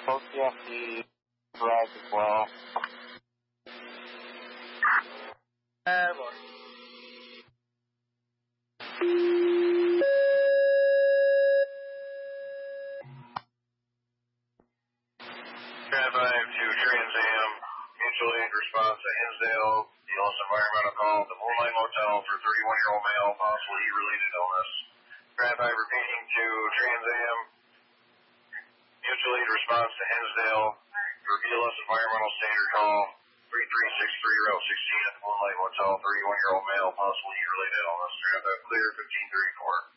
OCFD drive as well. Trans-5 to Trans Am, mutual aid response to Hinsdale, Euless Environmental call to Moonlight Motel for 31-year-old male, possible heat-related illness. Trans-5 repeating to Trans Am, mutual aid response to Hinsdale, for Euless Environmental standard call 3363 Route 16 at the Moonlight Motel, 31-year-old male, possible heat-related illness. Trans-5 clear, 1534.